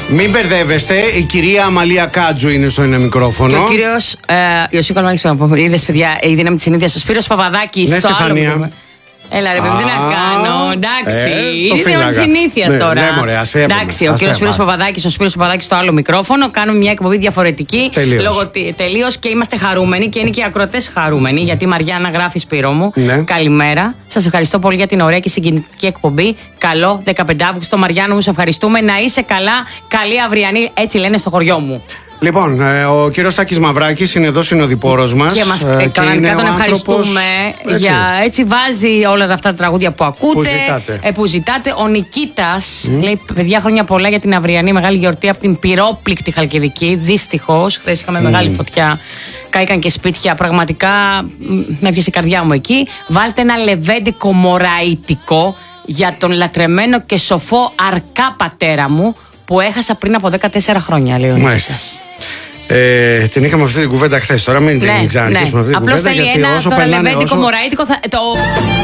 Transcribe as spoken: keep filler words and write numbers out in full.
Μην μπερδεύεστε, η κυρία Αμαλία Κάτζου είναι στο ένα μικρόφωνο. Και ο κύριος ε, Ιωσή Καλμάκης, είδες παιδιά, η δύναμη της συνήθειας. Ο Σπύρος Παπαδάκης, ναι, στο Στεφανία. άλλο. Έλα ρε παιδί, τι να κάνω, εντάξει. Ε, είναι θέμα της συνήθειας ναι, τώρα. Ναι, μωρέ, ας έβαμε, εντάξει, ο ας κύριος Σπύρος έβαμε. Παπαδάκης, ο Σπύρος Παπαδάκης στο άλλο μικρόφωνο. Κάνουμε μια εκπομπή διαφορετική. Τελείως. Λόγω, τελείως και είμαστε χαρούμενοι και είναι και οι ακροατές χαρούμενοι. Γιατί η Μαριάννα γράφει, Σπύρο μου. Ναι. Καλημέρα. Σας ευχαριστώ πολύ για την ωραία και συγκινητική εκπομπή. Καλό δεκαπέντε Αυγούστου, Μαριάννα μου, σε ευχαριστούμε. Να είσαι καλά. Καλή αυριανή, έτσι λένε στο χωριό μου. Λοιπόν, ε, ο κύριος Τάκης Μαυράκης είναι εδώ συνοδοιπόρος μας. Και μας ε, ε, κανονικά τον ευχαριστούμε. Έτσι. Για, έτσι βάζει όλα αυτά τα τραγούδια που ακούτε, Που ζητάτε. Ε, που ζητάτε. Ο Νικήτας mm. λέει: παιδιά, χρόνια πολλά για την αυριανή μεγάλη γιορτή από την πυρόπληκτη Χαλκιδική. Δυστυχώς, χθες είχαμε mm. μεγάλη φωτιά. Κάηκαν και σπίτια. Πραγματικά με έπιασε η καρδιά μου εκεί. Βάλτε ένα λεβέντικο μωραΐτικο για τον λατρεμένο και σοφό αρκά πατέρα μου που έχασα πριν από δεκατέσσερα χρόνια, λέει ο Νικήτας. Ε, την είχαμε αυτή την κουβέντα χθες. Τώρα μην την ναι, ξαναρχίσουμε ναι. αυτή την κουβέντα. Απλώς θέλει ένα τώρα λεβέντικο μωραΐτικο. Θα, το...